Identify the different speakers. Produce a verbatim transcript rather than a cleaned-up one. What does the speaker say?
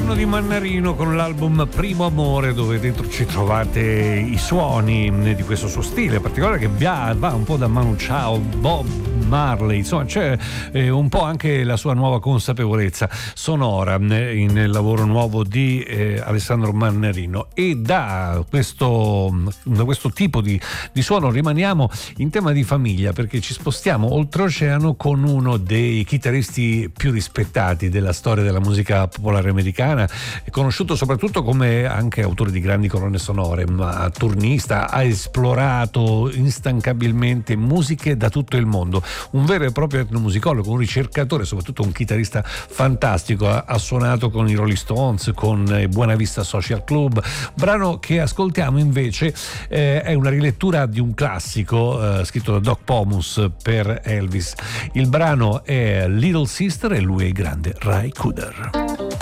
Speaker 1: ritorno di Mannarino con l'album Primo Amore, dove dentro ci trovate i suoni di questo suo stile particolare che va, va un po' da Manu Chao, Bob Marley, insomma c'è eh, un po' anche la sua nuova consapevolezza sonora eh, nel lavoro nuovo di eh, Alessandro Mannarino. E da questo, da questo tipo di, di suono rimaniamo in tema di famiglia, perché ci spostiamo oltreoceano con uno dei chitarristi più rispettati della storia della musica popolare americana, conosciuto soprattutto come anche autore di grandi colonne sonore, ma turnista, ha esplorato instancabilmente musiche da tutto il mondo, un vero e proprio etnomusicologo, un ricercatore, soprattutto un chitarrista fantastico. Ha, ha suonato con i Rolling Stones, con Buena Vista Social Club. Brano che ascoltiamo invece eh, è una rilettura di un classico eh, scritto da Doc Pomus per Elvis. Il brano è Little Sister e lui è il grande Ry Cooder.